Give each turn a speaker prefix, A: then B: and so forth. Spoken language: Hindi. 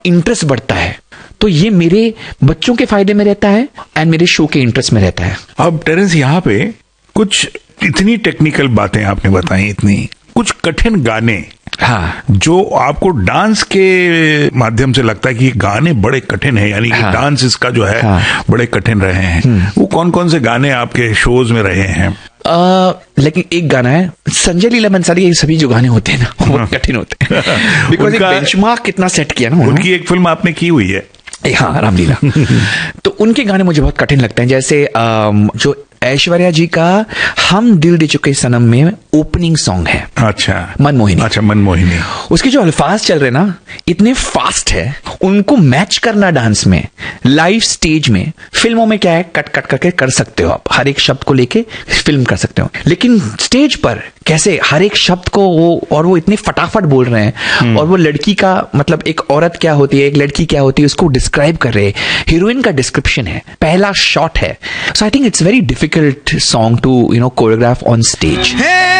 A: इंटरेस्ट बढ़ता है। तो ये मेरे बच्चों के फायदे में रहता है एंड मेरे शो के इंटरेस्ट में रहता है।
B: अब टेरेंस, यहाँ पे कुछ इतनी टेक्निकल बातें आपने बताई, इतनी कुछ कठिन गाने,
A: हाँ,
B: जो आपको डांस के माध्यम से लगता है कि ये गाने बड़े कठिन है, यानी कि डांस इसका जो है बड़े कठिन रहे हैं, वो कौन कौन से गाने आपके शोज में रहे हैं?
A: लेकिन एक गाना है संजय लीला बंसाली, ये सभी जो गाने होते हैं ना वो बहुत कठिन होते हैं बिकॉज एक बेंचमार्क कितना सेट किया ना
B: उनकी एक फिल्म आपने की हुई है,
A: हाँ, रामलीला तो उनके गाने मुझे बहुत कठिन लगते हैं। जैसे जो ऐश्वर्या जी का हम दिल दे चुके सनम में ओपनिंग सॉन्ग है,
B: अच्छा,
A: मनमोहिनी।
B: अच्छा, मनमोहिनी।
A: उसके जो अल्फाज चल रहे ना इतने फास्ट है, उनको मैच करना डांस में, लाइव स्टेज में, फिल्मों में क्या है कट कट करके कर सकते हो आप, हर एक शब्द को लेके फिल्म कर सकते हो, लेकिन स्टेज पर कैसे हर एक शब्द को वो इतने फटाफट बोल रहे हैं, और वो लड़की का मतलब एक औरत क्या होती है, एक लड़की क्या होती है, उसको डिस्क्राइब कर रहे हैं, हीरोइन का डिस्क्रिप्शन है, पहला शॉट है। सो I think it's very difficult song to choreograph on stage.